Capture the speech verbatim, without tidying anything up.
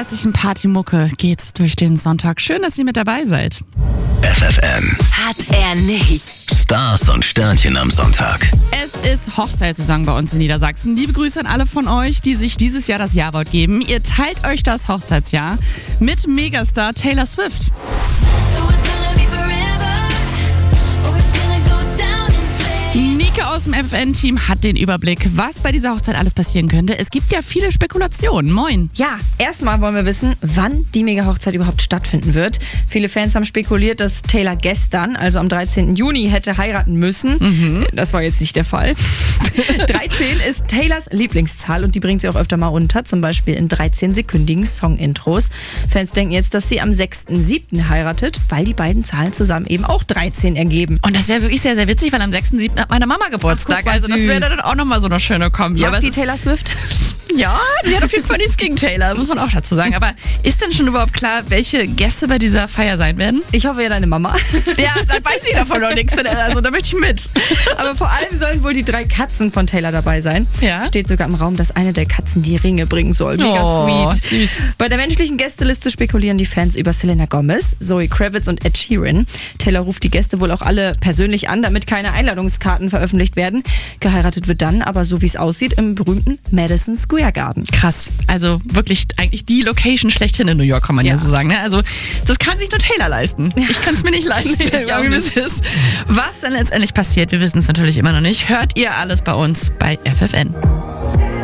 restlichen Partymucke geht's durch den Sonntag. Schön, dass ihr mit dabei seid. F F M. Hat er nicht. Stars und Sternchen am Sonntag. Es ist Hochzeitssaison bei uns in Niedersachsen. Liebe Grüße an alle von euch, die sich dieses Jahr das Jawort geben. Ihr teilt euch das Hochzeitsjahr mit Megastar Taylor Swift. Nike aus dem F F N-Team hat den Überblick, was bei dieser Hochzeit alles passieren könnte. Es gibt ja viele Spekulationen. Moin. Ja, erstmal wollen wir wissen, wann die Mega-Hochzeit überhaupt stattfinden wird. Viele Fans haben spekuliert, dass Taylor gestern, also am dreizehnten Juni, hätte heiraten müssen. Mhm. Das war jetzt nicht der Fall. dreizehn ist Taylors Lieblingszahl und die bringt sie auch öfter mal unter, zum Beispiel in dreizehn-sekündigen Song-Intros. Fans denken jetzt, dass sie am sechsten siebten heiratet, weil die beiden Zahlen zusammen eben auch dreizehn ergeben. Und das wäre wirklich sehr, sehr witzig, weil am sechsten siebten hat meine Mama Geburtstag. Ach, also das wäre dann auch nochmal so eine schöne Kombi. Mag Aber die es ist- Taylor Swift? Ja, sie hat auf jeden Fall nichts gegen Taylor, muss man auch dazu sagen. Aber ist denn schon überhaupt klar, welche Gäste bei dieser Feier sein werden? Ich hoffe ja deine Mama. Ja, dann weiß ich davon noch nichts. Also da möchte ich mit. Aber vor allem sollen wohl die drei Katzen von Taylor dabei sein. Ja. Es steht sogar im Raum, dass eine der Katzen die Ringe bringen soll. Mega Oh, sweet. süß. Bei der menschlichen Gästeliste spekulieren die Fans über Selena Gomez, Zoe Kravitz und Ed Sheeran. Taylor ruft die Gäste wohl auch alle persönlich an, damit keine Einladungskarten veröffentlicht werden. Geheiratet wird dann, aber so wie es aussieht, im berühmten Madison Square Garden. Krass. Also wirklich eigentlich die Location schlechthin in New York, kann man ja, Ja. so sagen. Ne? Also das kann sich nur Taylor leisten. Ich kann es mir nicht leisten. Nee, ich auch Wie es ist. Was dann letztendlich passiert, wir wissen es natürlich immer noch nicht. Hört ihr alles bei uns bei F F N.